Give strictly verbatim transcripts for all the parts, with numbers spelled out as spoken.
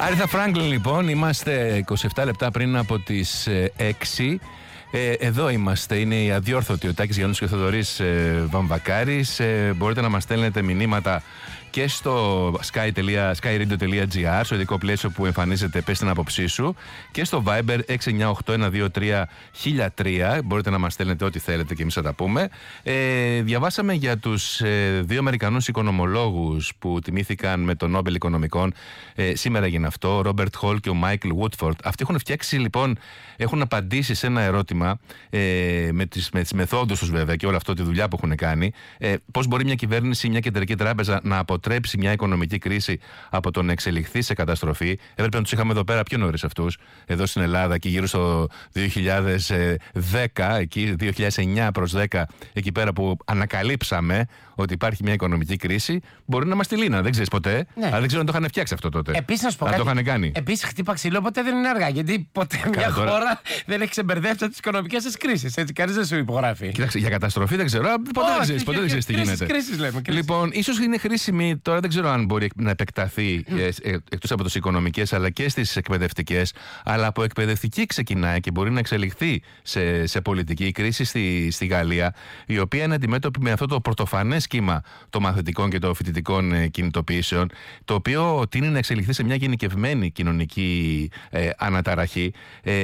Άρηθα Φράγκλιν, λοιπόν, είμαστε είκοσι επτά λεπτά πριν από τις έξι. Ε, εδώ είμαστε, είναι οι αδιόρθωτοι, ο Τάκης Γιαννούς και ο Θοδωρής ε, Βαμβακάρης. Ε, μπορείτε να μας στέλνετε μηνύματα και στο skyradio τελεία gr, στο ειδικό πλαίσιο που εμφανίζεται «Πες την άποψή σου», και στο Viber έξι εννιά οκτώ ένα δύο τρία χίλια τρία. Μπορείτε να μας στέλνετε ό,τι θέλετε και εμείς θα τα πούμε. Ε, διαβάσαμε για τους ε, δύο Αμερικανούς οικονομολόγους που τιμήθηκαν με το Νόμπελ Οικονομικών. Ε, σήμερα έγινε αυτό, ο Ρόμπερτ Χολ και ο Μάικλ Woodford. Αυτοί έχουν φτιάξει, λοιπόν, έχουν απαντήσει σε ένα ερώτημα ε, με τις, με τις μεθόδους τους, βέβαια, και όλη αυτή τη δουλειά που έχουν κάνει. Ε, πώς μπορεί μια κυβέρνηση, μια κεντρική τράπεζα να αποτρέψει μια οικονομική κρίση από το να εξελιχθεί σε καταστροφή. Έπρεπε να τους είχαμε εδώ πέρα πιο νωρίς αυτούς, εδώ στην Ελλάδα, και γύρω στο δύο χιλιάδες δέκα, εκεί, δύο χιλιάδες εννιά προς δέκα, εκεί πέρα που ανακαλύψαμε ότι υπάρχει μια οικονομική κρίση. Μπορεί να μας τη λύναν, δεν ξέρεις ποτέ. Ναι. Αλλά δεν ξέρω αν το είχαν φτιάξει αυτό τότε. Επίσης, να σου πω αν κάτι. το είχαν κάνει. Επίσης, χτύπα ξύλο ποτέ δεν είναι αργά. Γιατί ποτέ Καλά, μια τώρα... χώρα δεν έχει ξεμπερδέψει τις οικονομικές της κρίσεις. Έτσι, κανείς δεν σου υπογράφει. Κοίταξε, για καταστροφή δεν ξέρω. Ποτέ oh, δεν ξέρεις, ξέρεις τι γίνεται. Κρίσεις, λέμε, κρίσεις. Λοιπόν, ίσως είναι χρήσιμη, τώρα δεν ξέρω αν μπορεί να επεκταθεί mm. εκτός από τις οικονομικές αλλά και στις εκπαιδευτικές. Αλλά από εκπαιδευτική ξεκινάει και μπορεί να εξελιχθεί σε, σε πολιτική κρίση στη, στη Γαλλία, η οποία είναι αντιμέτωπη με αυτό το πρωτοφανές κύμα των μαθητικών και των φοιτητικών ε, κινητοποιήσεων, το οποίο τείνει να εξελιχθεί σε μια γενικευμένη κοινωνική ε, αναταραχή. Ε,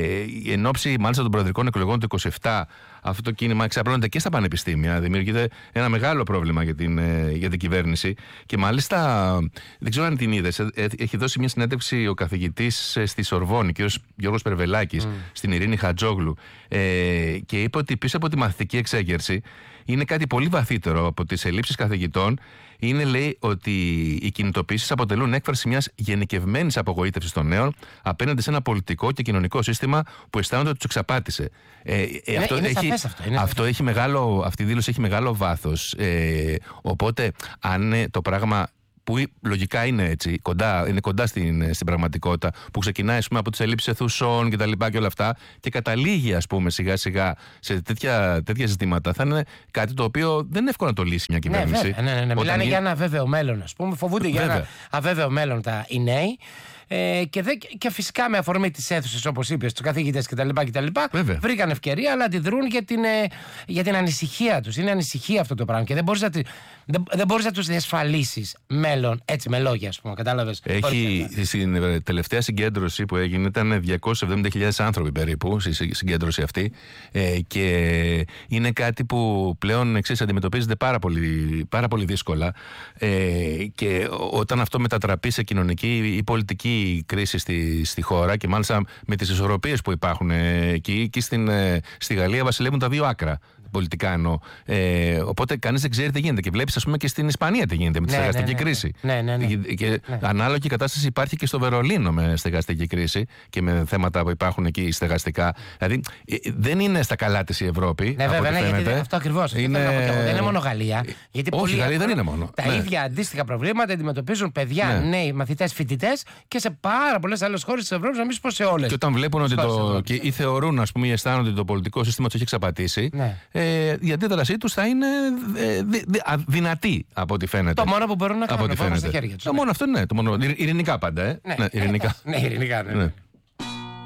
εν ώψη μάλιστα των προεδρικών εκλογών του είκοσι επτά, αυτό το κίνημα εξαπλώνεται και στα πανεπιστήμια. Δημιουργείται ένα μεγάλο πρόβλημα για την, για την κυβέρνηση. Και μάλιστα, δεν ξέρω αν την είδες, έχει δώσει μια συνέντευξη ο καθηγητής στη Σορβόνη, κ. Γιώργος Περβελάκης, mm. στην Ειρήνη Χατζόγλου, ε, και είπε ότι πίσω από τη μαθητική εξέγερση είναι κάτι πολύ βαθύτερο από τις ελλείψεις καθηγητών. Είναι, λέει, ότι οι κινητοποιήσεις αποτελούν έκφραση μιας γενικευμένης απογοήτευσης των νέων απέναντι σε ένα πολιτικό και κοινωνικό σύστημα που αισθάνονται ότι τους εξαπάτησε. Ε, ε, αυτό είναι έχει, αυτό, είναι αυτό έχει μεγάλο, αυτή η δήλωση έχει μεγάλο βάθος. Ε, οπότε, αν ε, το πράγμα, που λογικά είναι έτσι, κοντά, είναι κοντά στην, στην πραγματικότητα, που ξεκινάει, ας πούμε, από τις ελλείψεις αιθουσών και τα λοιπά και όλα αυτά, και καταλήγει, ας πούμε, σιγά σιγά σε τέτοια, τέτοια ζητήματα, θα είναι κάτι το οποίο δεν είναι εύκολο να το λύσει μια κυβέρνηση. Ναι, ναι, ναι, ναι. Μιλάνε γι... για ένα αβέβαιο μέλλον, ας πούμε. Φοβούνται βέβαια. για ένα αβέβαιο μέλλον τα, οι νέοι. Ε, και, δε, και φυσικά με αφορμή τις αίθουσες, όπως είπες, τους καθηγητές κτλ. Βρήκαν ευκαιρία, αλλά αντιδρούν για την, ε, για την ανησυχία τους. Είναι ανησυχία αυτό το πράγμα και δεν μπορείς να, δεν, δεν μπορείς να τους διασφαλίσεις μέλλον, έτσι, με λόγια, ας πούμε. Κατάλαβες. Έχει, στην τελευταία συγκέντρωση που έγινε ήταν διακόσιες εβδομήντα χιλιάδες άνθρωποι περίπου, στη συγκέντρωση αυτή. Ε, και είναι κάτι που πλέον, εξής, αντιμετωπίζεται πάρα πολύ, πάρα πολύ δύσκολα. Ε, και όταν αυτό μετατραπεί σε κοινωνική ή πολιτική η κρίση στη, στη χώρα, και μάλιστα με τις ισορροπίες που υπάρχουν ε, εκεί, εκεί στην, ε, στη Γαλλία βασιλεύουν τα δύο άκρα. Πολιτικά εννοώ. Ε, οπότε κανείς δεν ξέρει τι γίνεται. Και βλέπεις, ας πούμε, και στην Ισπανία τι γίνεται με τη ναι, στεγαστική ναι, ναι, κρίση. Ναι, ναι, ναι. Και ναι. ανάλογη κατάσταση υπάρχει και στο Βερολίνο με στεγαστική κρίση και με θέματα που υπάρχουν εκεί στεγαστικά. Δηλαδή δεν είναι στα καλά της η Ευρώπη. Ναι, βέβαια, ναι, γιατί αυτό ακριβώς. Είναι... Δεν είναι μόνο Γαλλία. Γιατί όχι, η Γαλλία δεν είναι μόνο. Τα ναι. ίδια αντίστοιχα προβλήματα αντιμετωπίζουν παιδιά, ναι. νέοι μαθητές, φοιτητές και σε πάρα πολλές άλλες χώρες της Ευρώπης, να μην σου πω σε όλες. Και όταν βλέπουν ότι το. Και ή θεωρούν, ας πούμε, ή αισθάνονται ότι το πολιτικό σύστημα τους έχει εξαπατήσει. Ναι. Ε, η αντίδρασή τους θα είναι ε, δυ, δυ, δυνατή από ό,τι φαίνεται. Το μόνο που μπορούν να κάνουν είναι στα χέρια τους. Το μόνο αυτό, ναι. Το μόνο, ειρηνικά πάντα, ε. Ναι, ναι, ειρηνικά. ναι, ειρηνικά, ναι. ναι.